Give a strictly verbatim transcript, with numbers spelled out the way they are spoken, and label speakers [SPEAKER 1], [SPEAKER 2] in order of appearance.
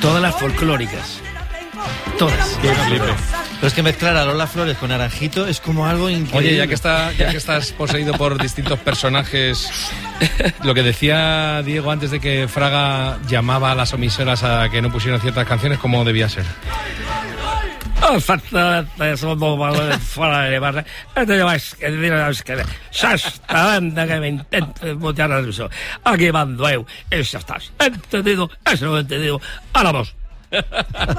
[SPEAKER 1] Todas las folclóricas. Todas.
[SPEAKER 2] Qué flipe.
[SPEAKER 3] Pero es que mezclar a Lola Flores con Naranjito es como algo increíble.
[SPEAKER 2] Oye, ya que, está, ya que estás poseído por distintos personajes, lo que decía Diego antes de que Fraga llamaba a las emisoras a que no pusieran ciertas canciones, ¿cómo debía ser?
[SPEAKER 1] Exactamente, somos valores fuera de barra. No te lleváis que decir que ya está banda que me intente botear al uso. Aquí mando eu, eso está. Entendido, eso lo he entendido. Ahora vamos.